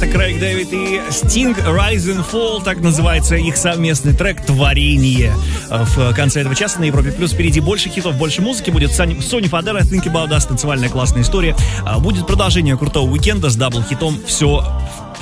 Это Крейг Дэвид и Sting, Rise and Fall, так называется их совместный трек «Творение». В конце этого часа на Европе Плюс впереди больше хитов, больше музыки. Будет Сони Фадера, Think About Us, танцевальная классная история. Будет продолжение крутого уикенда с дабл-хитом «Все